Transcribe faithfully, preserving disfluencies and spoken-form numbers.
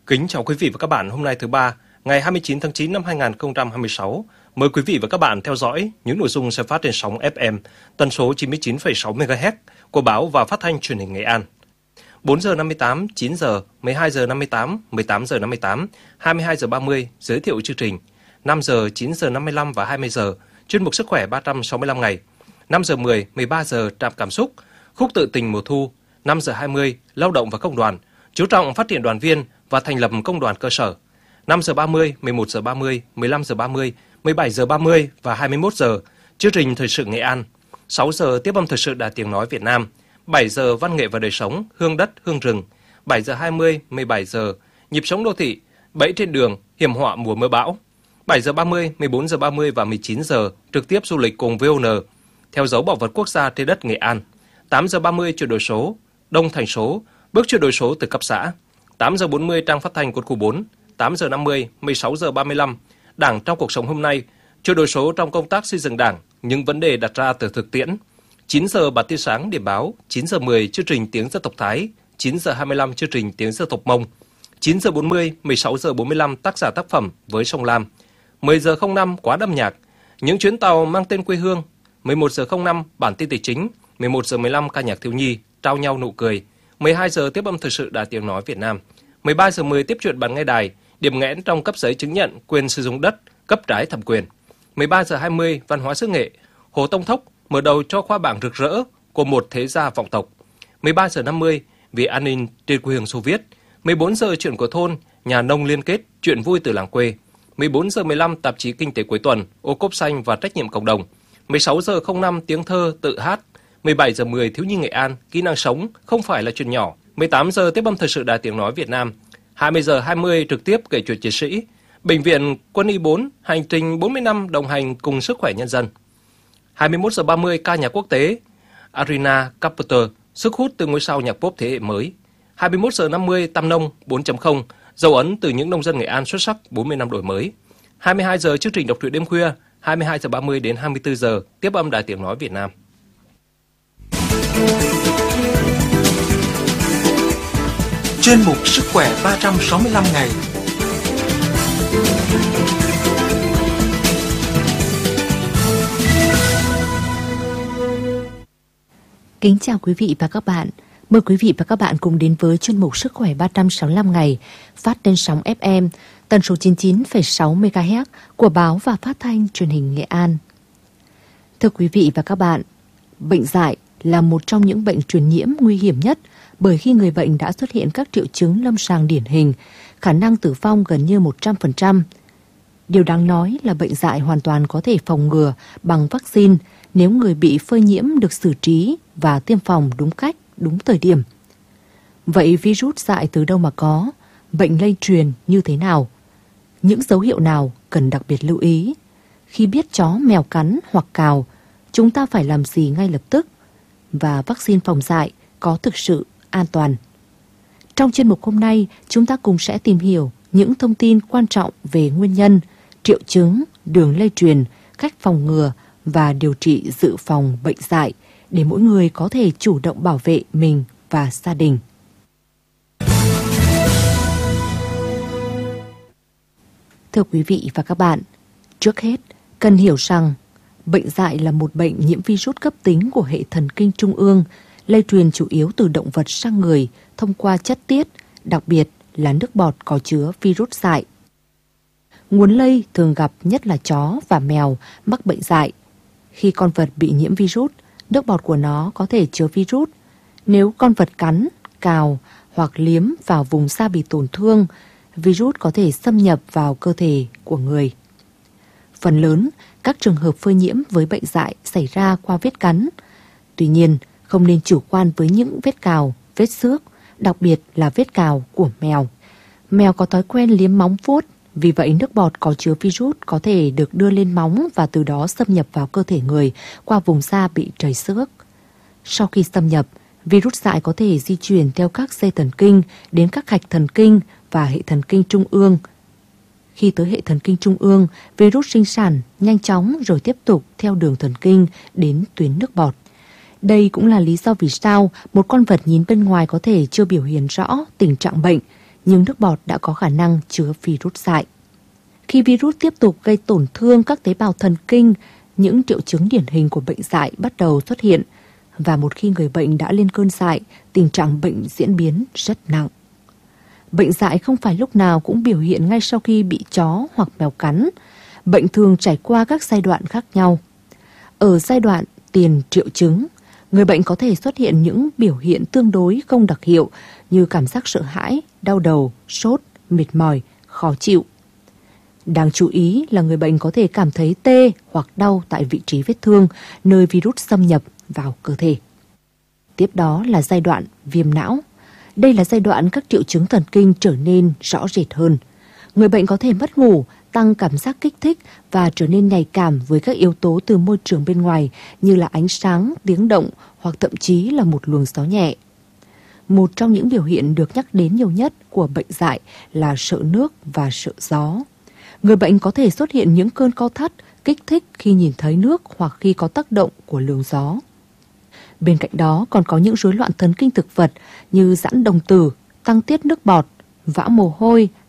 Kính chào quý vị và các bạn, hôm nay thứ ba, ngày hai mươi chín tháng chín năm hai nghìn không trăm hai mươi sáu. Mời quý vị và các bạn theo dõi những nội dung sẽ phát trên sóng ép em tần số chín mươi chín phẩy sáu mê ga héc của báo và phát thanh truyền hình Nghệ An. bốn giờ năm mươi tám, chín giờ, mười hai giờ năm mươi tám, mười tám giờ năm mươi tám, hai mươi hai giờ ba mươi giới thiệu chương trình. năm giờ, chín giờ năm mươi lăm và hai mươi giờ, chuyên mục sức khỏe ba trăm sáu mươi lăm ngày. năm giờ mười, mười ba giờ trạm cảm xúc, khúc tự tình mùa thu. năm giờ hai mươi, lao động và công đoàn, chú trọng phát triển đoàn viên và thành lập công đoàn cơ sở. năm giờ ba mươi, mười một giờ ba mươi, mười lăm giờ ba mươi, mười bảy giờ ba mươi và hai mươi mốt giờ, chương trình thời sự Nghệ An. sáu giờ tiếp âm thời sự Đài Tiếng nói Việt Nam. bảy giờ văn nghệ và đời sống, hương đất, hương rừng. bảy giờ hai mươi, mười bảy giờ, nhịp sống đô thị, bẫy trên đường, hiểm họa mùa mưa bão. bảy giờ ba mươi, mười bốn giờ ba mươi và mười chín giờ, trực tiếp du lịch cùng vê o en, theo dấu bảo vật quốc gia trên đất Nghệ An. tám giờ ba mươi chuyển đổi số, đông thành số, bước chuyển đổi số từ cấp xã. tám giờ bốn mươi trang phát thanh quân khu bốn. tám giờ năm mươi, mười sáu giờ ba mươi lăm, Đảng trong cuộc sống hôm nay, chuyển đổi số trong công tác xây dựng Đảng, những vấn đề đặt ra từ thực tiễn. chín giờ bản tin sáng điểm báo, chín giờ mười chương trình tiếng dân tộc Thái, chín giờ hai mươi lăm chương trình tiếng dân tộc Mông, chín giờ bốn mươi, mười sáu giờ bốn mươi lăm tác giả tác phẩm với sông Lam, mười giờ không năm quán âm nhạc, những chuyến tàu mang tên quê hương, mười một giờ không năm bản tin tài chính, mười một giờ mười lăm ca nhạc thiếu nhi, trao nhau nụ cười, mười hai giờ tiếp âm thời sự Đài Tiếng nói Việt Nam, mười ba giờ mười tiếp chuyện bạn nghe đài, điểm nghẽn trong cấp giấy chứng nhận quyền sử dụng đất, cấp trái thẩm quyền. mười ba giờ hai mươi văn hóa xứ nghệ, Hồ Tông Thốc mở đầu cho khoa bảng rực rỡ của một thế gia vọng tộc. mười ba giờ năm mươi vì an ninh trên quê hương Xô Viết. mười bốn giờ chuyện của thôn, nhà nông liên kết, chuyện vui từ làng quê. mười bốn giờ mười lăm tạp chí kinh tế cuối tuần, ô cốp xanh và trách nhiệm cộng đồng. mười sáu giờ không năm tiếng thơ tự hát. mười bảy giờ mười thiếu nhi Nghệ An, kỹ năng sống không phải là chuyện nhỏ. mười tám giờ tiếp âm thời sự Đài Tiếng nói Việt Nam. hai mươi giờ hai mươi trực tiếp kể chuyện chiến sĩ. Bệnh viện Quân y bốn, hành trình bốn mươi năm đồng hành cùng sức khỏe nhân dân. hai mươi mốt giờ ba mươi ca nhạc quốc tế, Arina Carpenter, sức hút từ ngôi sao nhạc pop thế hệ mới. hai mươi mốt giờ năm mươi Tam Nông bốn chấm không, dấu ấn từ những nông dân Nghệ An xuất sắc bốn mươi năm đổi mới. hai mươi hai giờ chương trình đọc truyện đêm khuya, hai mươi hai giờ ba mươi đến hai mươi tư giờ tiếp âm Đài Tiếng nói Việt Nam. Chuyên mục sức khỏe ba trăm sáu mươi lăm ngày. Kính chào quý vị và các bạn. Mời quý vị và các bạn cùng đến với chuyên mục sức khỏe ba trăm sáu mươi lăm ngày phát trên sóng ép em tần số chín mươi chín phẩy sáu mê ga héc của báo và phát thanh truyền hình Nghệ An. Thưa quý vị và các bạn, bệnh dại là một trong những bệnh truyền nhiễm nguy hiểm nhất, bởi khi người bệnh đã xuất hiện các triệu chứng lâm sàng điển hình, khả năng tử vong gần như một trăm phần trăm. Điều đáng nói là bệnh dại hoàn toàn có thể phòng ngừa bằng vaccine nếu người bị phơi nhiễm được xử trí và tiêm phòng đúng cách, đúng thời điểm. Vậy virus dại từ đâu mà có? Bệnh lây truyền như thế nào? Những dấu hiệu nào cần đặc biệt lưu ý? Khi biết chó mèo cắn hoặc cào, chúng ta phải làm gì ngay lập tức? Và vaccine phòng dại có thực sự an toàn? Trong chuyên mục hôm nay, chúng ta cùng sẽ tìm hiểu những thông tin quan trọng về nguyên nhân, triệu chứng, đường lây truyền, cách phòng ngừa và điều trị dự phòng bệnh dại để mỗi người có thể chủ động bảo vệ mình và gia đình. Thưa quý vị và các bạn, trước hết cần hiểu rằng bệnh dại là một bệnh nhiễm virus cấp tính của hệ thần kinh trung ương, lây truyền chủ yếu từ động vật sang người thông qua chất tiết, đặc biệt là nước bọt có chứa virus dại. Nguồn lây thường gặp nhất là chó và mèo mắc bệnh dại. Khi con vật bị nhiễm virus, nước bọt của nó có thể chứa virus. Nếu con vật cắn, cào hoặc liếm vào vùng da bị tổn thương, virus có thể xâm nhập vào cơ thể của người. Phần lớn, các trường hợp phơi nhiễm với bệnh dại xảy ra qua vết cắn. Tuy nhiên, không nên chủ quan với những vết cào, vết xước, đặc biệt là vết cào của mèo. Mèo có thói quen liếm móng vuốt, vì vậy nước bọt có chứa virus có thể được đưa lên móng và từ đó xâm nhập vào cơ thể người qua vùng da bị trầy xước. Sau khi xâm nhập, virus dại có thể di chuyển theo các dây thần kinh đến các hạch thần kinh và hệ thần kinh trung ương. Khi tới hệ thần kinh trung ương, virus sinh sản nhanh chóng rồi tiếp tục theo đường thần kinh đến tuyến nước bọt. Đây cũng là lý do vì sao một con vật nhìn bên ngoài có thể chưa biểu hiện rõ tình trạng bệnh, nhưng nước bọt đã có khả năng chứa virus dại. Khi virus tiếp tục gây tổn thương các tế bào thần kinh, những triệu chứng điển hình của bệnh dại bắt đầu xuất hiện, và một khi người bệnh đã lên cơn dại, tình trạng bệnh diễn biến rất nặng. Bệnh dại không phải lúc nào cũng biểu hiện ngay sau khi bị chó hoặc mèo cắn. Bệnh thường trải qua các giai đoạn khác nhau. Ở giai đoạn tiền triệu chứng, người bệnh có thể xuất hiện những biểu hiện tương đối không đặc hiệu như cảm giác sợ hãi, đau đầu, sốt, mệt mỏi, khó chịu. Đáng chú ý là người bệnh có thể cảm thấy tê hoặc đau tại vị trí vết thương, nơi virus xâm nhập vào cơ thể. Tiếp đó là giai đoạn viêm não. Đây là giai đoạn các triệu chứng thần kinh trở nên rõ rệt hơn. Người bệnh có thể mất ngủ, tăng cảm giác kích thích và trở nên nhạy cảm với các yếu tố từ môi trường bên ngoài như là ánh sáng, tiếng động hoặc thậm chí là một luồng gió nhẹ. Một trong những biểu hiện được nhắc đến nhiều nhất của bệnh dại là sợ nước và sợ gió. Người bệnh có thể xuất hiện những cơn co thắt, kích thích khi nhìn thấy nước hoặc khi có tác động của luồng gió. Bên cạnh đó còn có những rối loạn thần kinh thực vật như giãn đồng tử, tăng tiết nước bọt, vã mồ hôi